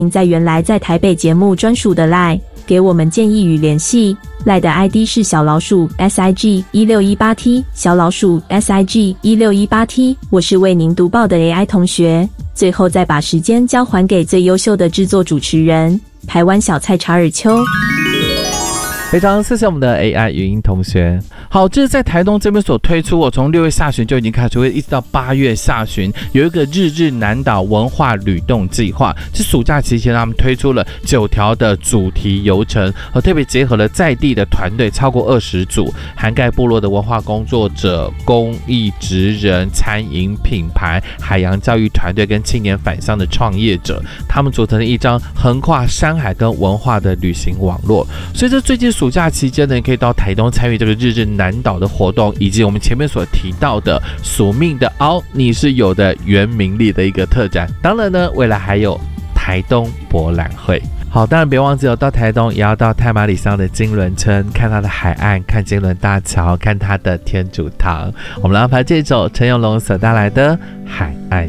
您在原来在台北节目专属的 LINE 给我们建议与联系。LINE 的 ID 是小老鼠 SIG1618T 小老鼠 SIG1618T。我是为您读报的 AI 同学。最后再把时间交还给最优秀的制作主持人台湾小菜查尔丘。 非常谢谢我们的 AI 语音同学。好，这是在台东这边所推出，我从6月下旬就已经开始会，一直到8月下旬有一个日日南岛文化旅动计划。是暑假期间他们推出了9条的主题游程，特别结合了在地的团队超过20组，涵盖部落的文化工作者、公益职人、餐饮品牌、海洋教育团队跟青年返乡的创业者，他们组成了一张横跨山海跟文化的旅行网络。所以这最近暑假期间呢，你可以到台东参与这个日日南岛的活动，以及我们前面所提到的宿命的凹你是有的原民力的一个特展。当然呢，未来还有台东博览会。好，当然别忘记到台东也要到太麻里乡的金轮村，看它的海岸，看金轮大桥，看它的天主堂。我们来安排这首陈永龙所带来的海岸